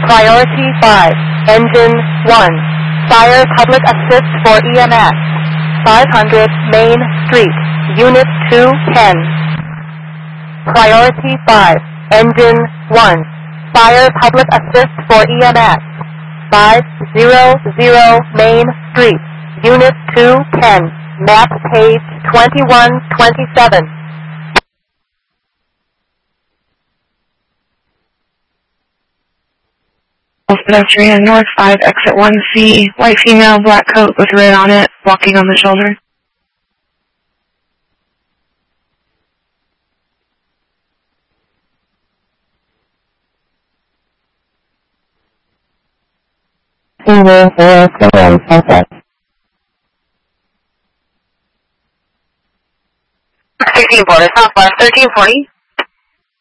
Priority 5, Engine 1, Fire Public Assist for EMS, 500 Main Street, Unit 210. Priority 5, Engine 1, Fire Public Assist for EMS, 500 Main Street, Unit 210, map page 2127. Pedestrian North 5, exit 1C, white female, black coat with red on it, walking on the shoulder. Single 4 Sunset. 1640, Southwest 1340.